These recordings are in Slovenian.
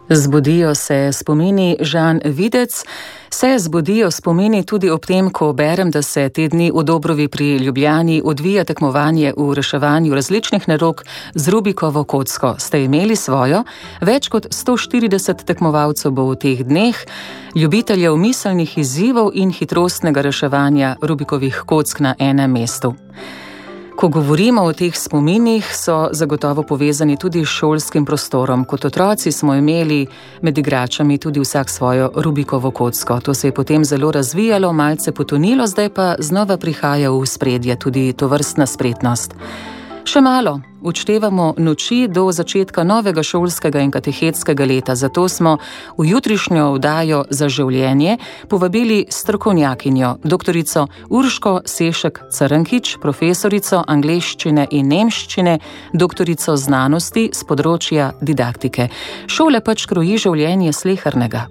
Zbudijo se spomini, Žan Videc. Se zbudijo spomini tudi ob tem, ko berem, da se te dni v Dobrovi pri Ljubljani odvija tekmovanje v reševanju različnih nalog z Rubikovo kocko. Ste imeli svojo? Več kot 140 tekmovalcev bo v teh dneh, ljubiteljev miselnih izzivov in hitrostnega reševanja Rubikovih kock na enem mestu. Ko govorimo o teh spominih, so zagotovo povezani tudi s šolskim prostorom. Kot otroci smo imeli med igračami tudi vsak svojo Rubikovo kocko. To se je potem zelo razvijalo, malce potonilo, zdaj pa znova prihaja v ospredje tudi tovrstna spretnost. Še malo, odštevamo noči do začetka novega šolskega in katehetskega leta, zato smo v jutrišnjo oddajo Za življenje povabili strokovnjakinjo, doktorico Urško Sešek Crnkič, profesorico angleščine in nemščine, doktorico znanosti s področja didaktike. Šola pač kroji življenje slehernega.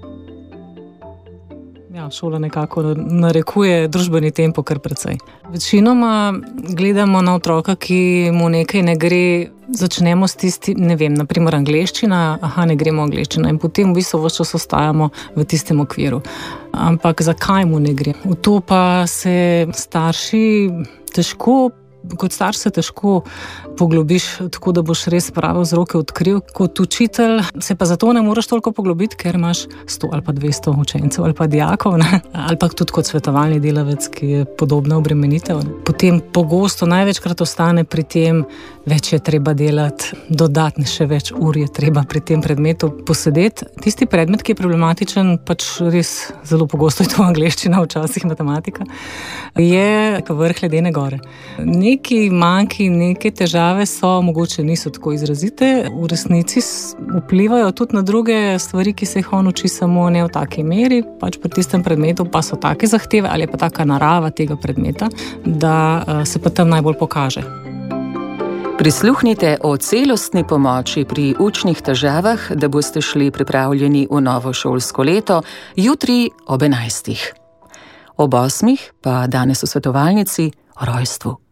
Ja, šola nekako narekuje družbeni tempo kar precej. Večinoma gledamo na otroka, ki mu nekaj ne gre, začnemo s tistim, ne vem, naprimer angleščina, ne gremo angleščina in potem v bistvu ves čas ostajamo v tistem okviru. Ampak zakaj mu ne gre? V to pa se starši kot starš se težko poglobiš, tako da boš res prave vzroke odkril. Kot učitelj se pa zato ne moreš toliko poglobiti, ker imaš 100 ali pa 200 učencev ali pa dijakov, ne? Ali pa tudi kot svetovalni delavec, ki je podobna obremenitev. Potem pogosto največkrat ostane pri tem, več je treba delati, dodatne še več ur je treba pri tem predmetu posedeti. Tisti predmet, ki je problematičen, pač res zelo pogosto je to angleščina, včasih matematika, je vrh ledene gore. Neki manjki, neke težave so, mogoče niso tako izrazite, v resnici vplivajo tudi na druge stvari, ki se jih on uči, samo ne v taki meri, pač pri tistem predmetu pa so take zahteve ali pa taka narava tega predmeta, da se pa tam najbolj pokaže. Prisluhnite o celostni pomoči pri učnih težavah, da boste šli pripravljeni v novo šolsko leto, jutri ob 11. Ob 8. pa danes v svetovalnici o rojstvu.